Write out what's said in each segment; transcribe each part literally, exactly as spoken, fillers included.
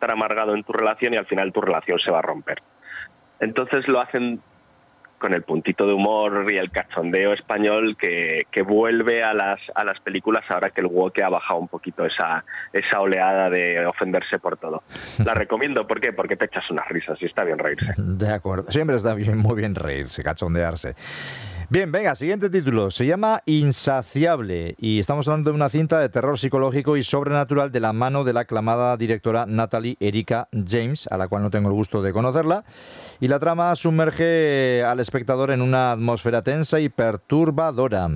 estar amargado en tu relación y al final tu relación se va a romper. Entonces lo hacen con el puntito de humor y el cachondeo español que, que vuelve a las a las películas ahora que el woke ha bajado un poquito esa esa oleada de ofenderse por todo. La recomiendo, ¿por qué? Porque te echas unas risas y está bien reírse. De acuerdo, siempre está bien, muy bien reírse, cachondearse. Bien, venga, siguiente título. Se llama Insaciable y estamos hablando de una cinta de terror psicológico y sobrenatural de la mano de la aclamada directora Natalie Erika James, a la cual no tengo el gusto de conocerla. Y la trama sumerge al espectador en una atmósfera tensa y perturbadora.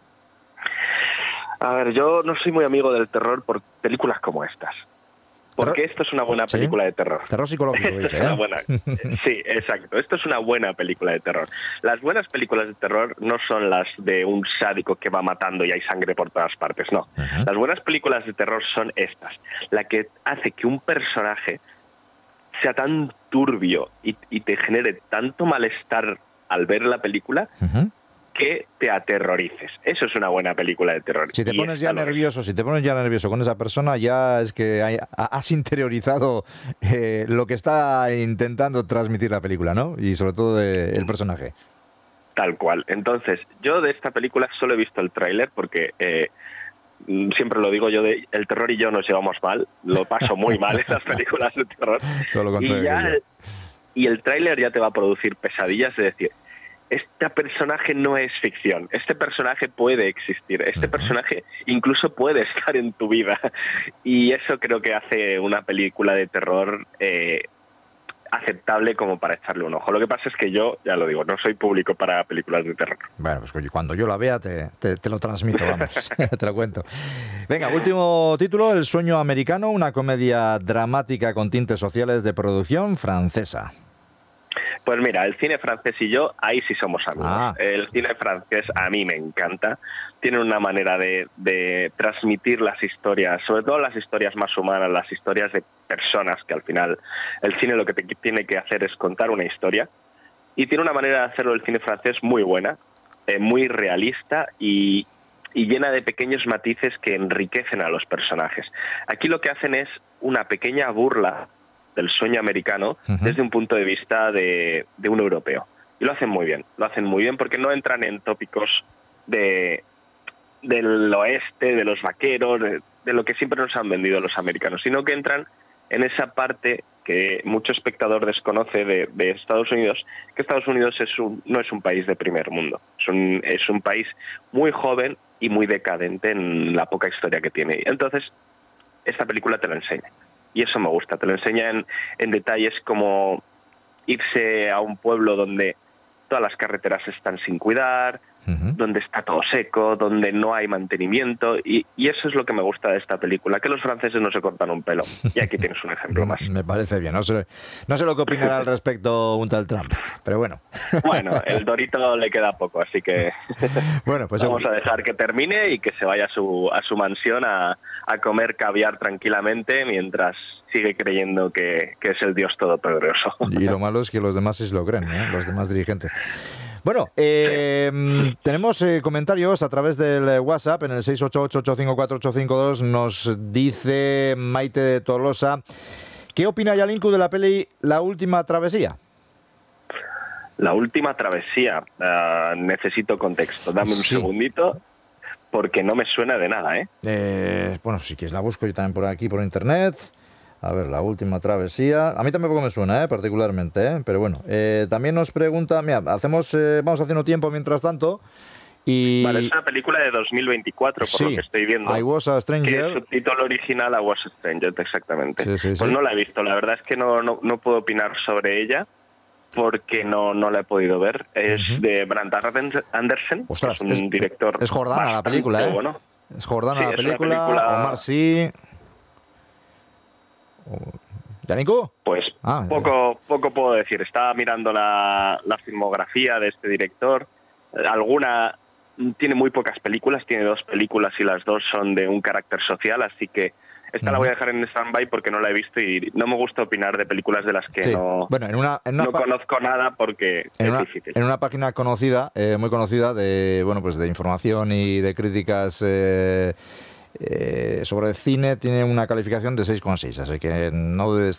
A ver, yo no soy muy amigo del terror por películas como estas. Porque esto es una buena película ¿Sí? de terror. Terror psicológico, dice, es una ¿eh? buena... Sí, exacto. Esto es una buena película de terror. Las buenas películas de terror no son las de un sádico que va matando y hay sangre por todas partes, no. Uh-huh. Las buenas películas de terror son estas. La que hace que un personaje sea tan turbio y, y te genere tanto malestar al ver la película... Uh-huh. que te aterrorices. Eso es una buena película de terror. Si te pones ya nervioso, si te pones ya nervioso con esa persona, ya es que hay, has interiorizado eh, lo que está intentando transmitir la película, ¿no? Y sobre todo de, el personaje. Tal cual. Entonces, yo de esta película solo he visto el tráiler porque eh, siempre lo digo yo, de, el terror y yo nos llevamos mal. Lo paso muy mal en las películas de terror. Todo lo contrario. Y, ya, y el tráiler ya te va a producir pesadillas, es decir, este personaje no es ficción, este personaje puede existir, este uh-huh. personaje incluso puede estar en tu vida y eso creo que hace una película de terror eh, aceptable como para echarle un ojo. Lo que pasa es que yo, ya lo digo, no soy público para películas de terror. Bueno, pues cuando yo la vea te, te, te lo transmito, vamos, te lo cuento. Venga, último título, El sueño americano, una comedia dramática con tintes sociales de producción francesa. Pues mira, el cine francés y yo, ahí sí somos amigos. Ah. El cine francés a mí me encanta. Tiene una manera de, de transmitir las historias, sobre todo las historias más humanas, las historias de personas, que al final el cine lo que te tiene que hacer es contar una historia. Y tiene una manera de hacerlo el cine francés muy buena, eh, muy realista y, y llena de pequeños matices que enriquecen a los personajes. Aquí lo que hacen es una pequeña burla del sueño americano uh-huh. desde un punto de vista de, de un europeo. Y lo hacen muy bien, lo hacen muy bien porque no entran en tópicos de del oeste, de los vaqueros, de, de lo que siempre nos han vendido los americanos, sino que entran en esa parte que mucho espectador desconoce de, de Estados Unidos, que Estados Unidos es un, no es un país de primer mundo, es un, es un país muy joven y muy decadente en la poca historia que tiene. Entonces, esta película te la enseña. Y eso me gusta, te lo enseña en, en detalles como irse a un pueblo donde todas las carreteras están sin cuidar, uh-huh. donde está todo seco, donde no hay mantenimiento, y, y eso es lo que me gusta de esta película, que los franceses no se cortan un pelo. Y aquí tienes un ejemplo más. Me parece bien, no sé, no sé lo que opinará al respecto un tal Trump, pero bueno. Bueno, el Dorito le queda poco, así que bueno, pues vamos a dejar que termine y que se vaya a su, a su mansión a, a comer caviar tranquilamente mientras sigue creyendo que, que es el Dios todopoderoso. Y lo malo es que los demás sí se lo creen, ¿eh? Los demás dirigentes. Bueno, eh, sí. tenemos eh, comentarios a través del WhatsApp en el seis ocho ocho, ocho cinco cuatro, ocho cinco dos. Nos dice Maite de Tolosa, ¿qué opina Yalinku de la peli La última travesía? La última travesía, uh, necesito contexto, dame un sí. segundito, porque no me suena de nada, ¿eh? ¿eh? Bueno, si quieres la busco yo también por aquí, por internet. A ver, La última travesía. A mí también poco me suena, ¿eh? Particularmente, ¿eh? Pero bueno, eh, también nos pregunta, mira, hacemos, eh, vamos haciendo tiempo mientras tanto. Y... Vale, es una película de dos mil veinticuatro, por sí, lo que estoy viendo. I Was a Stranger. Que su título original, I Was a Stranger, exactamente. Sí, sí, pues sí. no la he visto, la verdad es que no, no, no puedo opinar sobre ella, porque no, no la he podido ver. Es uh-huh. de Brent Anderson, Ostras, es un es, director. Es Jordana la película, ¿eh? Bueno. Es Jordana sí, la es película, película, Omar sí. ¿Yanico? Pues ah, poco, eh. poco puedo decir. Estaba mirando la, la filmografía de este director. Alguna tiene muy pocas películas, tiene dos películas y las dos son de un carácter social, así que esta uh-huh. la voy a dejar en stand-by porque no la he visto y no me gusta opinar de películas de las que sí. no, bueno, en una, en una no pa- conozco nada porque en es una, difícil. En una página conocida, eh, muy conocida, de bueno pues de información y de críticas eh, eh, sobre cine, tiene una calificación de seis coma seis, así que no dudes